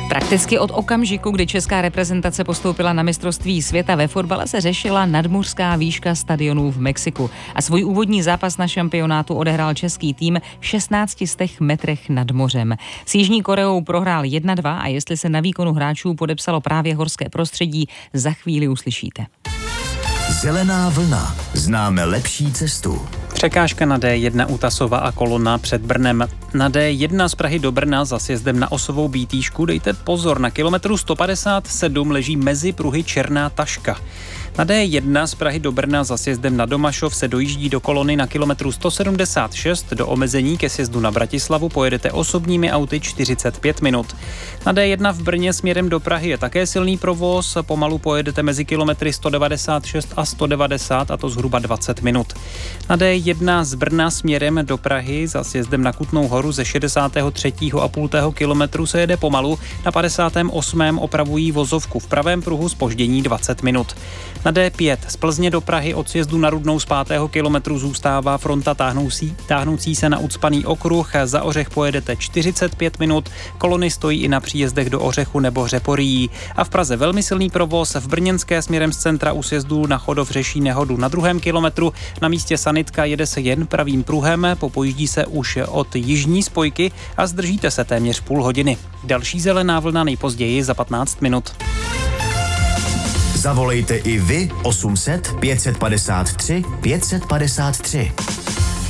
Prakticky od okamžiku, kdy česká reprezentace postoupila na mistrovství světa ve fotbale, se řešila nadmořská výška stadionů v Mexiku. A svůj úvodní zápas na šampionátu odehrál český tým v 16 metrech nad mořem. S Jižní Koreou prohrál 1-2 a jestli se na výkonu hráčů podepsalo právě horské prostředí, za chvíli uslyšíte. Zelená vlna. Známe lepší cestu. Překážka na D1 u Tasova a Kolona před Brnem. Na D1 z Prahy do Brna za sjezdem na osovou bítýšku dejte pozor, na kilometru 157 leží mezi pruhy černá taška. Na D1 z Prahy do Brna za sjezdem na Domašov se dojíždí do kolony na kilometru 176, do omezení ke sjezdu na Bratislavu pojedete osobními auty 45 minut. Na D1 v Brně směrem do Prahy je také silný provoz, pomalu pojedete mezi kilometry 196 a 190 a to zhruba 20 minut. Na D1 z Brna směrem do Prahy za sjezdem na Kutnou Horu ze 63,5 kilometru se jede pomalu, na 58. opravují vozovku v pravém pruhu zpoždění 20 minut. Na D5 z Plzně do Prahy od sjezdu na Rudnou z 5. kilometru zůstává fronta táhnoucí se na ucpaný okruh. Za Ořech pojedete 45 minut, kolony stojí i na příjezdech do Ořechu nebo Řeporyjí. A v Praze velmi silný provoz, v Brněnské směrem z centra u sjezdu na Chodov řeší nehodu na 2. kilometru. Na místě sanitka jede se jen pravým pruhem, popojíždí se už od jižní spojky a zdržíte se téměř půl hodiny. Další zelená vlna nejpozději za 15 minut. Zavolejte i vy 800 553 553.